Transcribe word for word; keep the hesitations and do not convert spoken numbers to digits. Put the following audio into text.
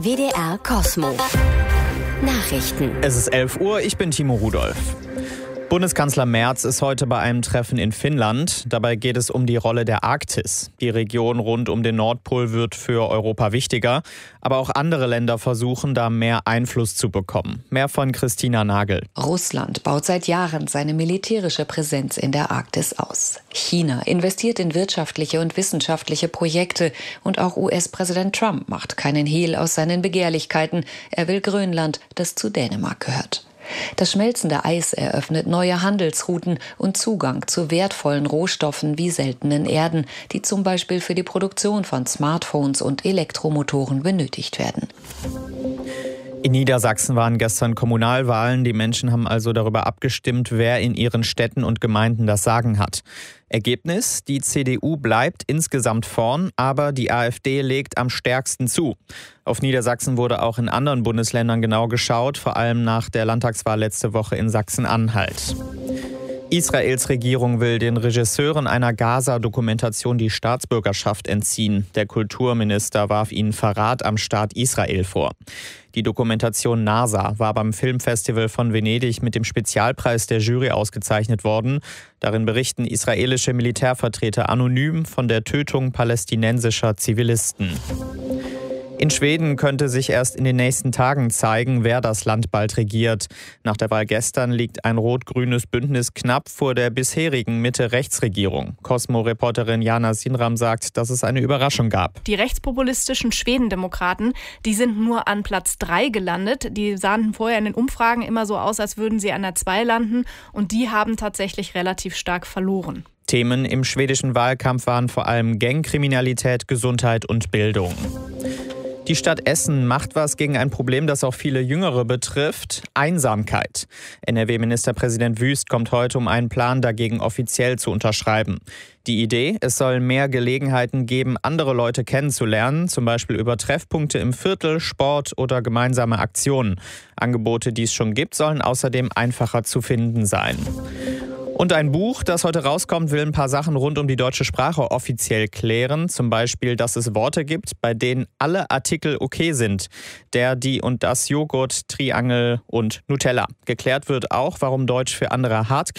W D R Kosmo. Nachrichten. Es ist elf Uhr, ich bin Timo Rudolph. Bundeskanzler Merz ist heute bei einem Treffen in Finnland. Dabei geht es um die Rolle der Arktis. Die Region rund um den Nordpol wird für Europa wichtiger. Aber auch andere Länder versuchen, da mehr Einfluss zu bekommen. Mehr von Christina Nagel. Russland baut seit Jahren seine militärische Präsenz in der Arktis aus. China investiert in wirtschaftliche und wissenschaftliche Projekte. Und auch U S-Präsident Trump macht keinen Hehl aus seinen Begehrlichkeiten. Er will Grönland, das zu Dänemark gehört. Das schmelzende Eis eröffnet neue Handelsrouten und Zugang zu wertvollen Rohstoffen wie seltenen Erden, die zum Beispiel für die Produktion von Smartphones und Elektromotoren benötigt werden. In Niedersachsen waren gestern Kommunalwahlen. Die Menschen haben also darüber abgestimmt, wer in ihren Städten und Gemeinden das Sagen hat. Ergebnis: Die C D U bleibt insgesamt vorn, aber die AfD legt am stärksten zu. Auf Niedersachsen wurde auch in anderen Bundesländern genau geschaut, vor allem nach der Landtagswahl letzte Woche in Sachsen-Anhalt. Israels Regierung will den Regisseuren einer Gaza-Dokumentation die Staatsbürgerschaft entziehen. Der Kulturminister warf ihnen Verrat am Staat Israel vor. Die Dokumentation NASA war beim Filmfestival von Venedig mit dem Spezialpreis der Jury ausgezeichnet worden. Darin berichten israelische Militärvertreter anonym von der Tötung palästinensischer Zivilisten. In Schweden könnte sich erst in den nächsten Tagen zeigen, wer das Land bald regiert. Nach der Wahl gestern liegt ein rot-grünes Bündnis knapp vor der bisherigen Mitte-Rechts-Regierung. Cosmo-Reporterin Jana Sinram sagt, dass es eine Überraschung gab. Die rechtspopulistischen Schwedendemokraten, die sind nur an Platz drei gelandet. Die sahen vorher in den Umfragen immer so aus, als würden sie an der zwei landen. Und die haben tatsächlich relativ stark verloren. Themen im schwedischen Wahlkampf waren vor allem Gangkriminalität, Gesundheit und Bildung. Die Stadt Essen macht was gegen ein Problem, das auch viele Jüngere betrifft: Einsamkeit. N R W-Ministerpräsident Wüst kommt heute, um einen Plan dagegen offiziell zu unterschreiben. Die Idee: Es soll mehr Gelegenheiten geben, andere Leute kennenzulernen, zum Beispiel über Treffpunkte im Viertel, Sport oder gemeinsame Aktionen. Angebote, die es schon gibt, sollen außerdem einfacher zu finden sein. Und ein Buch, das heute rauskommt, will ein paar Sachen rund um die deutsche Sprache offiziell klären. Zum Beispiel, dass es Worte gibt, bei denen alle Artikel okay sind. Der, die und das Joghurt, Triangel und Nutella. Geklärt wird auch, warum Deutsch für andere hart klingt